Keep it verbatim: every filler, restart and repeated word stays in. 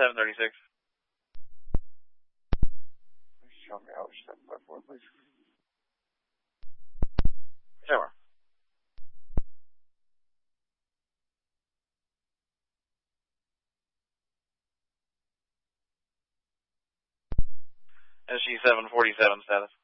seven thirty-six. Show me how step by four, please. Sure. S G seven forty-seven status.